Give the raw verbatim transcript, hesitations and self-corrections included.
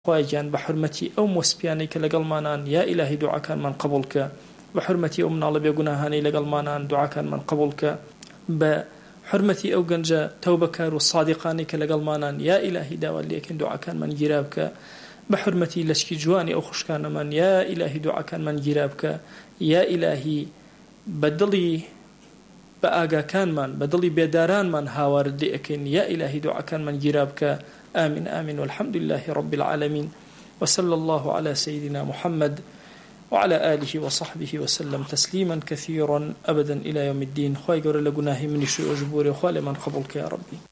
خواجان بحرمتي أو موسبياني كلقل مانان يا إلهي دعاء كان من قبولك بحرمتي أمنا الله بيقناهاني لقل مانان دعاء كان من قبولك بحرمتي أو قنجة توبكار والصادقاني كلقل مانان يا إلهي داوى ليكن دعاء كان من جرابك بحرمتي لشكي جواني أو خشكان من يا إلهي دعاء كان من جرابك يا إلهي بدلي بآقا كان من بدلي بيداران من هاورد لكن يا إلهي دعاء كان من جرابك آمين آمين والحمد لله رب العالمين وصلى الله على سيدنا محمد وعلى آله وصحبه وسلم تسليما كثيرا أبدا إلى يوم الدين خواهي قرر لقناهي من شيء أجبوري وخوالي من قبولك يا ربي.